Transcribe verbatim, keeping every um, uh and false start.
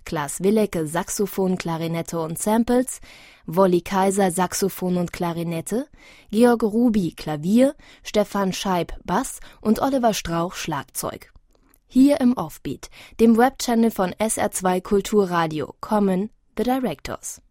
Klaas Willecke Saxophon, Klarinette und Samples, Wolli Kaiser Saxophon und Klarinette, Georg Ruby Klavier, Stefan Scheib Bass und Oliver Strauch Schlagzeug. Hier im Offbeat, dem Webchannel von S R zwei Kulturradio, kommen The Directors.